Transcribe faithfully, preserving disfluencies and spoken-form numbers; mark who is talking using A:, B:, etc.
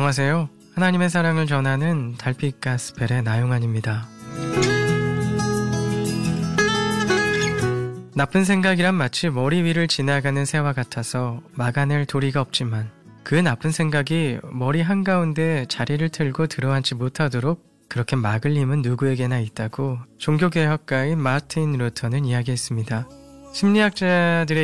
A: 안녕하세요. 하나님의 사랑을 전하는 달빛 가스펠의 나용환입니다. 나쁜 생각이란 마치 머리 위를 지나가는 새와 같아서 막아낼 도리가 없지만 그 나쁜 생각이 머리 한가운데 자리를 틀고 들어앉지 못하도록 그렇게 막을 힘은 누구에게나 있다고 종교개혁가인 마틴 루터는 이야기했습니다. 심리학자들의